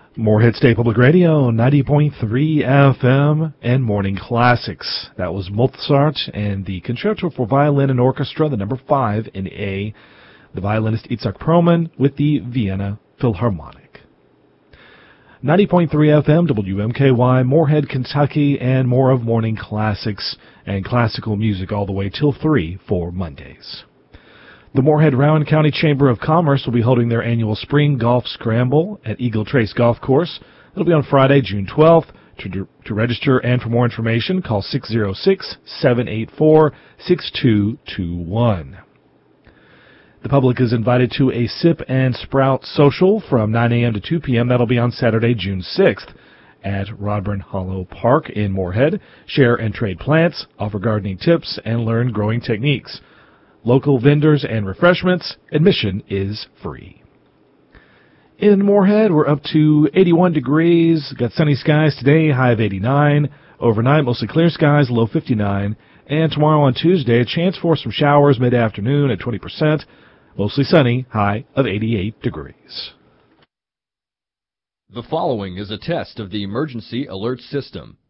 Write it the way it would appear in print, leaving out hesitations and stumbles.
Moorhead State Public Radio, 90.3 FM, and Morning Classics. That was Mozart and the Concerto for Violin and Orchestra, the number 5 in A, the violinist Itzhak Perlman with the Vienna Philharmonic. 90.3 FM, WMKY, Moorhead, Kentucky, and more of Morning Classics and classical music all the way till 3 for Mondays. The Moorhead-Rowan County Chamber of Commerce will be holding their annual Spring Golf Scramble at Eagle Trace Golf Course. It'll be on Friday, June 12th. To register and for more information, call 606-784-6221. The public is invited to a Sip and Sprout Social from 9 a.m. to 2 p.m. That'll be on Saturday, June 6th at Rodburn Hollow Park in Moorhead. Share and trade plants, offer gardening tips, and learn growing techniques. Local vendors and refreshments. Admission is free. In Moorhead, we're up to 81 degrees. Got sunny skies today, high of 89. Overnight, mostly clear skies, low 59. And tomorrow on Tuesday, a chance for some showers mid-afternoon at 20%. Mostly sunny, high of 88 degrees. The following is a test of the emergency alert system.